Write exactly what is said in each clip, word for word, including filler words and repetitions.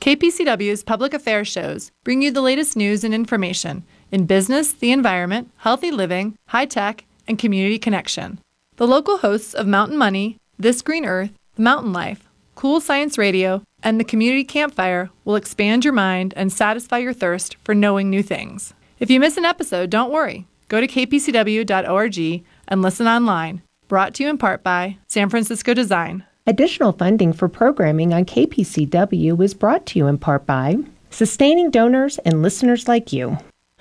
K P C W's public affairs shows bring you the latest news and information in business, the environment, healthy living, high tech, and community connection. The local hosts of Mountain Money, This Green Earth, Mountain Life, Cool Science Radio, and the Community Campfire will expand your mind and satisfy your thirst for knowing new things. If you miss an episode, don't worry. Go to k p c w dot org and listen online. Brought to you in part by San Francisco Design. Additional funding for programming on K P C W is brought to you in part by sustaining donors and listeners like you.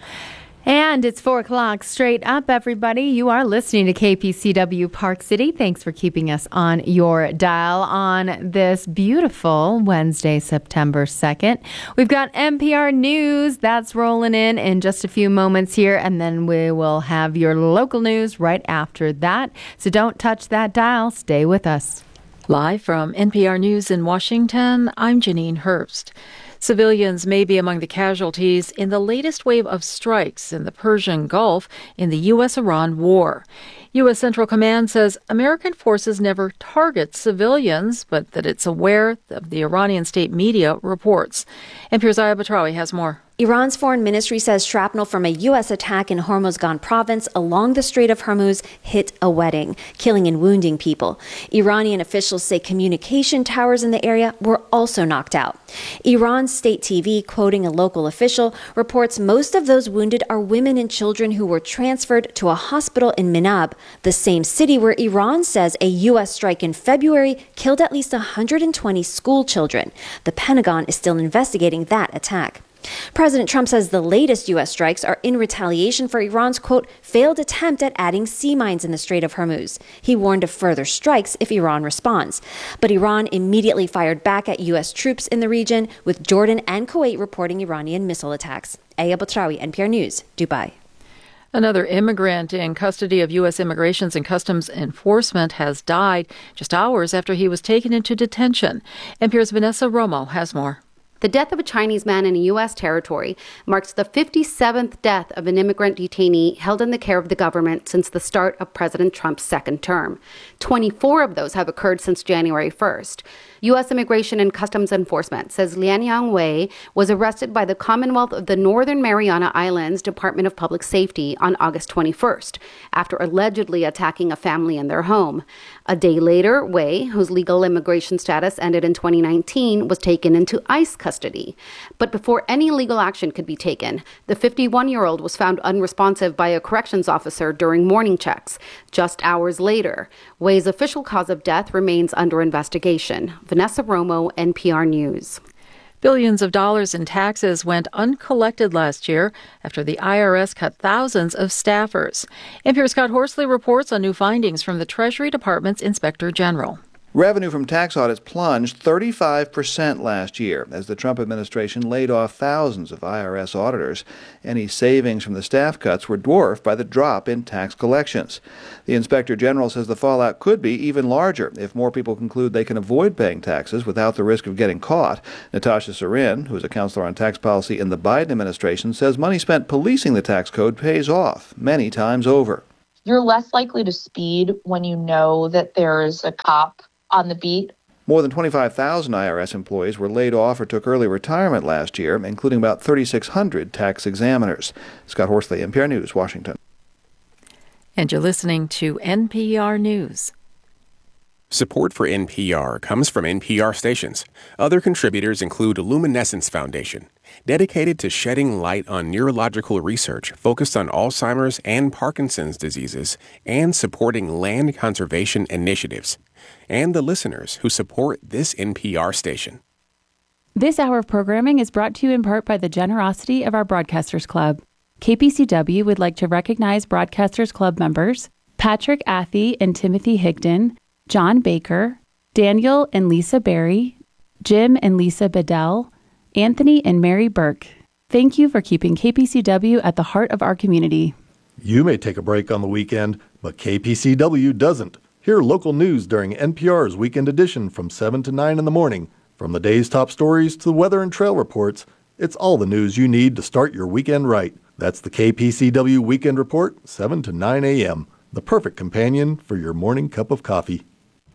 And it's four o'clock straight up, everybody. You are listening to K P C W Park City. Thanks for keeping us on your dial on this beautiful Wednesday, September second. We've got N P R News. That's rolling in in just a few moments here. And then we will have your local news right after that. So don't touch that dial. Stay with us. Live from N P R News in Washington, I'm Janine Herbst. Civilians may be among the casualties in the latest wave of strikes in the Persian Gulf in the U S Iran war. U S Central Command says American forces never target civilians, but that it's aware of the Iranian state media reports. N P R's Aya Batrawi has more. Iran's foreign ministry says shrapnel from a U S attack in Hormozgan province along the Strait of Hormuz hit a wedding, killing and wounding people. Iranian officials say communication towers in the area were also knocked out. Iran's state T V, quoting a local official, reports most of those wounded are women and children who were transferred to a hospital in Minab, the same city where Iran says a U S strike in February killed at least one hundred twenty school children. The Pentagon is still investigating that attack. President Trump says the latest U S strikes are in retaliation for Iran's, quote, failed attempt at adding sea mines in the Strait of Hormuz. He warned of further strikes if Iran responds. But Iran immediately fired back at U S troops in the region, with Jordan and Kuwait reporting Iranian missile attacks. Aya Batrawi, N P R News, Dubai. Another immigrant in custody of U S Immigration and Customs Enforcement has died just hours after he was taken into detention. N P R's Vanessa Romo has more. The death of a Chinese man in a U S territory marks the fifty-seventh death of an immigrant detainee held in the care of the government since the start of President Trump's second term. twenty-four of those have occurred since January first. U S Immigration and Customs Enforcement says Lianyang Wei was arrested by the Commonwealth of the Northern Mariana Islands Department of Public Safety on August twenty-first, after allegedly attacking a family in their home. A day later, Wei, whose legal immigration status ended in twenty nineteen, was taken into ICE custody. But before any legal action could be taken, the fifty-one-year-old was found unresponsive by a corrections officer during morning checks. Just hours later, Wei's official cause of death remains under investigation. Vanessa Romo, N P R News. Billions of dollars in taxes went uncollected last year after the I R S cut thousands of staffers. N P R's Scott Horsley reports on new findings from the Treasury Department's Inspector General. Revenue from tax audits plunged thirty-five percent last year as the Trump administration laid off thousands of I R S auditors. Any savings from the staff cuts were dwarfed by the drop in tax collections. The Inspector General says the fallout could be even larger if more people conclude they can avoid paying taxes without the risk of getting caught. Natasha Sarin, who is a counselor on tax policy in the Biden administration, says money spent policing the tax code pays off many times over. You're less likely to speed when you know that there's a cop on the beat. More than twenty-five thousand I R S employees were laid off or took early retirement last year, including about thirty-six hundred tax examiners. Scott Horsley, N P R News, Washington. And you're listening to N P R News. Support for N P R comes from N P R stations. Other contributors include Luminescence Foundation, dedicated to shedding light on neurological research focused on Alzheimer's and Parkinson's diseases and supporting land conservation initiatives, and the listeners who support this N P R station. This hour of programming is brought to you in part by the generosity of our Broadcasters Club. K P C W would like to recognize Broadcasters Club members Patrick Athey and Timothy Higdon, John Baker, Daniel and Lisa Berry, Jim and Lisa Bedell, Anthony and Mary Burke. Thank you for keeping K P C W at the heart of our community. You may take a break on the weekend, but K P C W doesn't. Hear local news during N P R's Weekend Edition from seven to nine in the morning. From the day's top stories to the weather and trail reports, it's all the news you need to start your weekend right. That's the K P C W Weekend Report, seven to nine a.m., the perfect companion for your morning cup of coffee.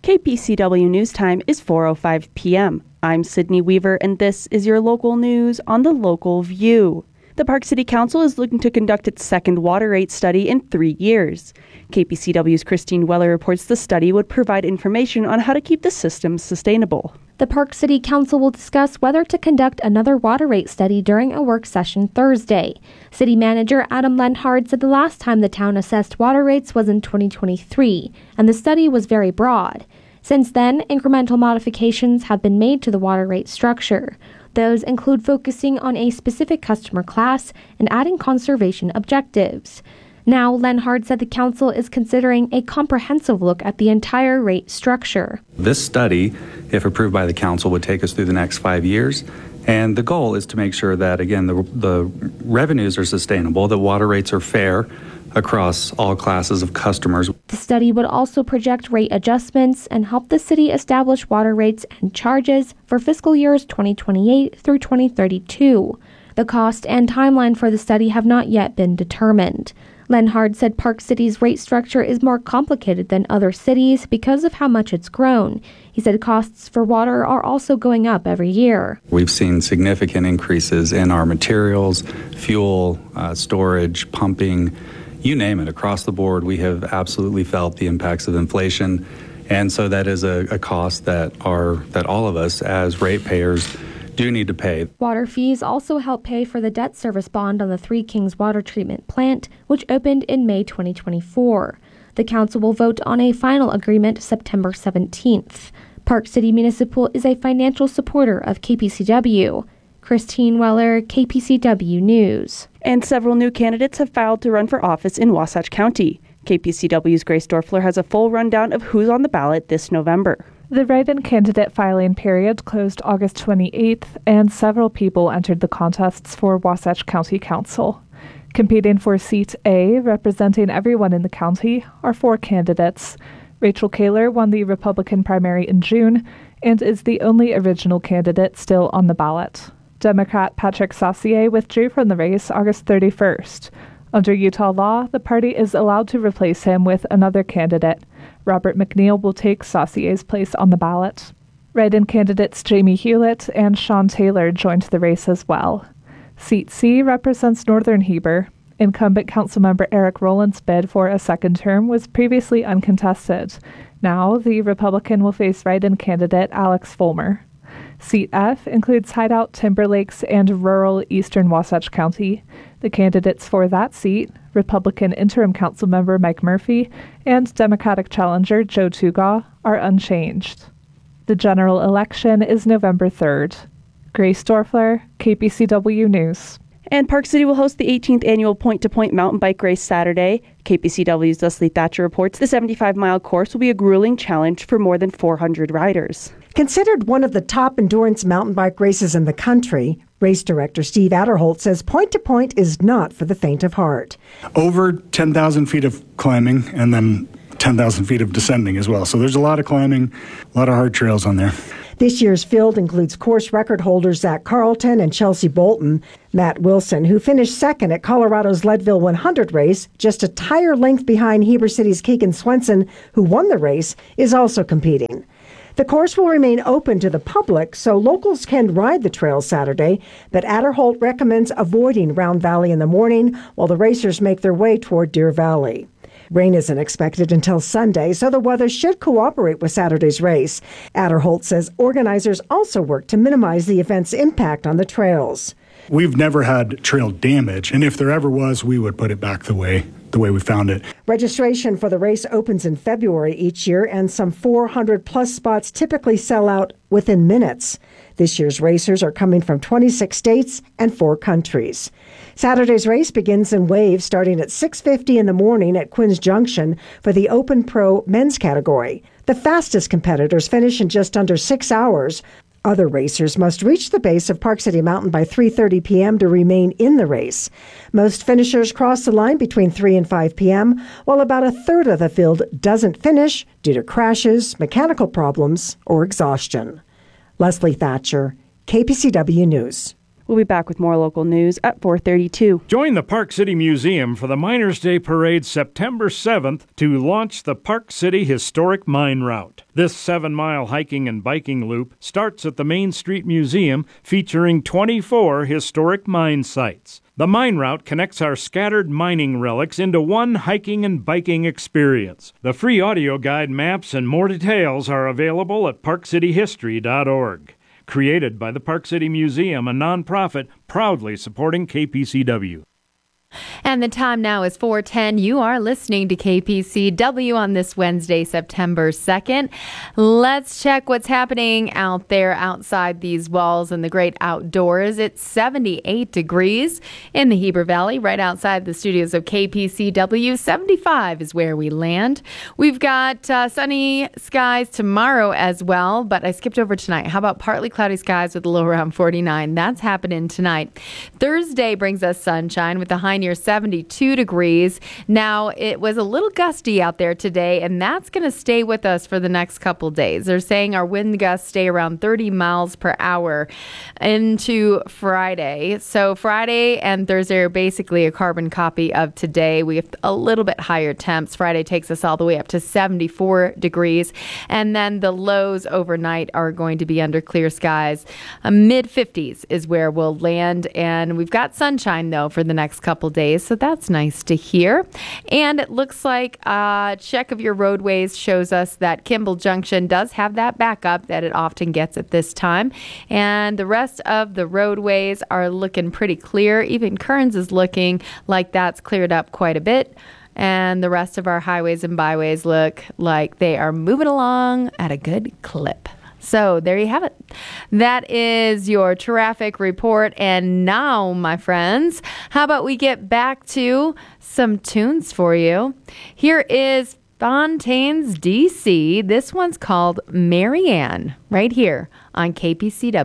K P C W News Time is four oh five p.m. I'm Sydney Weaver, and this is your local news on the Local View. The Park City Council is looking to conduct its second water rate study in three years. K P C W's Christine Weller reports the study would provide information on how to keep the system sustainable. The Park City Council will discuss whether to conduct another water rate study during a work session Thursday. City Manager Adam Lenhard said the last time the town assessed water rates was in twenty twenty-three, and the study was very broad. Since then, incremental modifications have been made to the water rate structure. Those include focusing on a specific customer class and adding conservation objectives. Now, Lenhard said the council is considering a comprehensive look at the entire rate structure. This study, if approved by the council, would take us through the next five years. And the goal is to make sure that, again, the, the revenues are sustainable, that water rates are fair across all classes of customers. The study would also project rate adjustments and help the city establish water rates and charges for fiscal years twenty twenty-eight through twenty thirty-two. The cost and timeline for the study have not yet been determined. Lenhard said Park City's rate structure is more complicated than other cities because of how much it's grown. He said costs for water are also going up every year. We've seen significant increases in our materials, fuel, uh, storage, pumping, you name it. Across the board, we have absolutely felt the impacts of inflation. And so that is a, a cost that are that all of us as ratepayers do need to pay. Water fees also help pay for the debt service bond on the Three Kings water treatment plant, which opened in May twenty twenty-four. The council will vote on a final agreement September seventeenth. Park City Municipal is a financial supporter of K P C W. Christine Weller, K P C W News. And several new candidates have filed to run for office in Wasatch County. K P C W's Grace Dorfler has a full rundown of who's on the ballot this November. The write-in candidate filing period closed August twenty-eighth, and several people entered the contests for Wasatch County Council. Competing for Seat A, representing everyone in the county, are four candidates. Rachel Kaler won the Republican primary in June and is the only original candidate still on the ballot. Democrat Patrick Saucier withdrew from the race August thirty-first. Under Utah law, the party is allowed to replace him with another candidate. Robert McNeil will take Saucier's place on the ballot. Write-in candidates Jamie Hewlett and Sean Taylor joined the race as well. Seat C represents Northern Heber. Incumbent councilmember Eric Rowland's bid for a second term was previously uncontested. Now, the Republican will face write-in candidate Alex Fulmer. Seat F includes Hideout, Timber Lakes, and rural eastern Wasatch County. The candidates for that seat, Republican interim councilmember Mike Murphy and Democratic challenger Joe Tugaw, are unchanged. The general election is November third. Grace Dorfler, K P C W News. And Park City will host the eighteenth annual Point-to-Point Mountain Bike Race Saturday. K P C W's Leslie Thatcher reports the seventy-five mile course will be a grueling challenge for more than four hundred riders. Considered one of the top endurance mountain bike races in the country, race director Steve Adderholt says Point-to-Point is not for the faint of heart. Over ten thousand feet of climbing and then ten thousand feet of descending as well. So there's a lot of climbing, a lot of hard trails on there. This year's field includes course record holders Zach Carlton and Chelsea Bolton. Matt Wilson, who finished second at Colorado's Leadville one hundred race, just a tire length behind Heber City's Keegan Swenson, who won the race, is also competing. The course will remain open to the public, so locals can ride the trail Saturday, but Adderholt recommends avoiding Round Valley in the morning while the racers make their way toward Deer Valley. Rain isn't expected until Sunday, so the weather should cooperate with Saturday's race. Adderholt says organizers also work to minimize the event's impact on the trails. We've never had trail damage, and if there ever was, we would put it back the way the way we found it. Registration for the race opens in February each year, and some four hundred plus spots typically sell out within minutes. This year's racers are coming from twenty-six states and four countries. Saturday's race begins in waves starting at six fifty in the morning at Quinn's Junction for the Open Pro men's category. The fastest competitors finish in just under six hours. Other racers must reach the base of Park City Mountain by three thirty p.m. to remain in the race. Most finishers cross the line between three and five p.m., while about a third of the field doesn't finish due to crashes, mechanical problems, or exhaustion. Leslie Thatcher, K P C W News. We'll be back with more local news at four thirty-two. Join the Park City Museum for the Miners' Day Parade September seventh to launch the Park City Historic Mine Route. This seven-mile hiking and biking loop starts at the Main Street Museum, featuring twenty-four historic mine sites. The mine route connects our scattered mining relics into one hiking and biking experience. The free audio guide, maps, and more details are available at park city history dot org. Created by the Park City Museum, a nonprofit proudly supporting K P C W. And the time now is four ten. You are listening to K P C W on this Wednesday, September second. Let's check what's happening out there outside these walls in the great outdoors. It's seventy-eight degrees in the Heber Valley, right outside the studios of K P C W. seventy-five is where we land. We've got uh, sunny skies tomorrow as well, but I skipped over tonight. How about partly cloudy skies with a low around forty-nine? That's happening tonight. Thursday brings us sunshine with a high near seventy-two degrees. Now, it was a little gusty out there today, and that's going to stay with us for the next couple days. They're saying our wind gusts stay around thirty miles per hour into Friday. So Friday and Thursday are basically a carbon copy of today. We have a little bit higher temps. Friday takes us all the way up to seventy-four degrees. And then the lows overnight are going to be under clear skies. Uh, mid fifties is where we'll land. And we've got sunshine, though, for the next couple days, so that's nice to hear. And it looks like a check of your roadways shows us that Kimball Junction does have that backup that it often gets at this time, and the rest of the roadways are looking pretty clear. Even Kearns is looking like that's cleared up quite a bit, and the rest of our highways and byways look like they are moving along at a good clip. So there you have it. That is your traffic report. And now, my friends, how about we get back to some tunes for you? Here is Fontaine's D C. This one's called Marianne, right here on K P C W.